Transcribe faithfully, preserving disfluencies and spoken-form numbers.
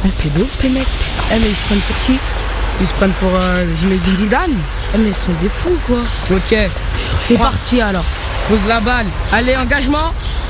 Ah, c'est de ouf ces mecs. Eh mais ils se prennent pour qui? Ils se prennent pour euh, Zinedine Zidane. Eh mais ils sont des fous quoi. Ok. Fais partie alors. Pose la balle. Allez, engagement.